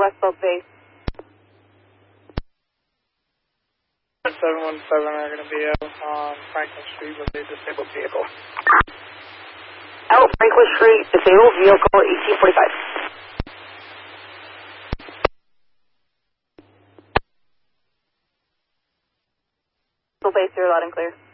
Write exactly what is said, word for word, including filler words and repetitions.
Westfield base. seven one seven are going to be out on Franklin Street with a disabled vehicle. Out Franklin Street, disabled vehicle, eighteen forty-five. Base, you're loud and clear.